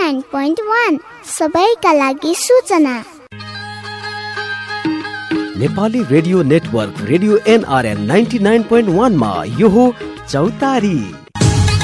99.1 सबैका लागि सूचना। Nepali radio network radio NRN 99.1 मा यो हो चौतारी।